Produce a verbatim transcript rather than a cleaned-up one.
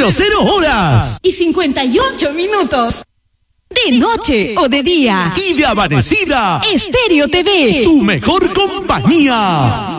horas. Y cincuenta y ocho minutos. De noche o de día. Y de amanecida. Estéreo T V. Tu mejor compañía.